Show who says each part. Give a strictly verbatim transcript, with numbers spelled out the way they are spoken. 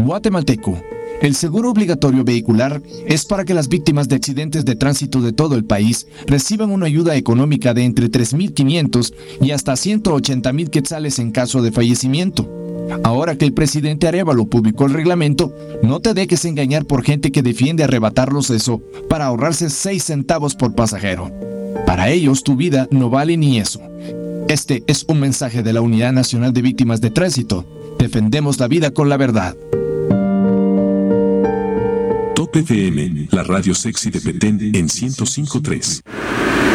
Speaker 1: Guatemalteco. El seguro obligatorio vehicular es para que las víctimas de accidentes de tránsito de todo el país reciban una ayuda económica de entre tres mil quinientos y hasta ciento ochenta mil quetzales en caso de fallecimiento. Ahora que el presidente Arévalo publicó el reglamento, no te dejes engañar por gente que defiende arrebatarlos eso para ahorrarse seis centavos por pasajero. Para ellos tu vida no vale ni eso. Este es un mensaje de la Unidad Nacional de Víctimas de Tránsito. Defendemos la vida con la verdad.
Speaker 2: Top F M, la radio sexy de Petén en ciento cinco punto tres.